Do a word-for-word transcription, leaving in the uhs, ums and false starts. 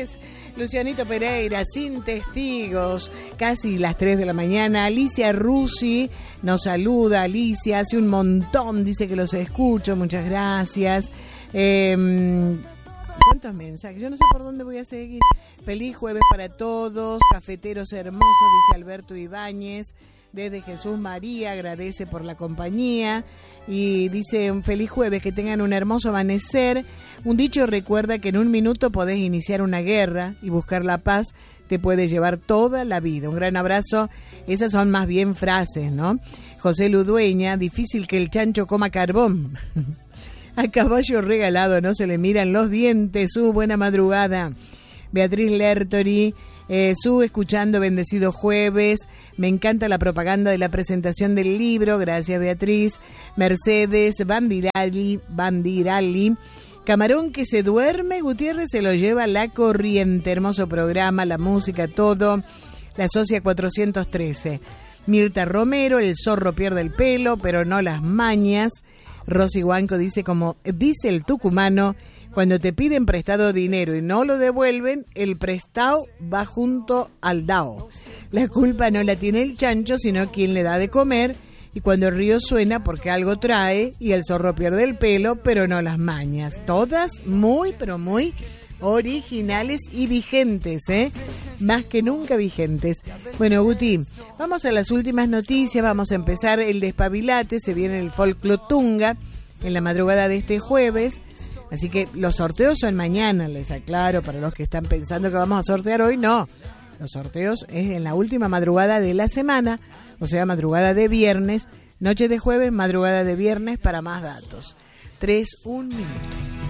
noches. Lucianito Pereira, sin testigos, casi las tres de la mañana. Alicia Rusi nos saluda. Alicia, hace un montón, dice que los escucho, muchas gracias. Eh, ¿Cuántos mensajes? Yo no sé por dónde voy a seguir. Feliz jueves para todos, cafeteros hermosos, dice Alberto Ibáñez. Desde Jesús María, agradece por la compañía y dice un feliz jueves, que tengan un hermoso amanecer. Un dicho recuerda que en un minuto podés iniciar una guerra y buscar la paz te puede llevar toda la vida. Un gran abrazo. Esas son más bien frases, ¿no? José Ludueña, difícil que el chancho coma carbón. A caballo regalado no se le miran los dientes. Su buena madrugada. Beatriz Lertori, eh, su escuchando bendecido jueves. Me encanta la propaganda de la presentación del libro. Gracias, Beatriz. Mercedes Bandirali, Bandirali. Camarón que se duerme, Gutiérrez se lo lleva la corriente. Hermoso programa, la música, todo. La Socia cuatrocientos trece. Mirta Romero, el zorro pierde el pelo, pero no las mañas. Rosy Huanco dice, como dice el tucumano, cuando te piden prestado dinero y no lo devuelven, el prestado va junto al dao. La culpa no la tiene el chancho, sino quien le da de comer. Y cuando el río suena, porque algo trae, y el zorro pierde el pelo, pero no las mañas. Todas muy, pero muy originales y vigentes, ¿eh? Más que nunca vigentes. Bueno, Guti, vamos a las últimas noticias. Vamos a empezar el despabilate. Se viene el Folclotunga en la madrugada de este jueves. Así que los sorteos son mañana, les aclaro, para los que están pensando que vamos a sortear hoy, no. Los sorteos es en la última madrugada de la semana, o sea, madrugada de viernes, noche de jueves, madrugada de viernes, para más datos. Tres, un minuto.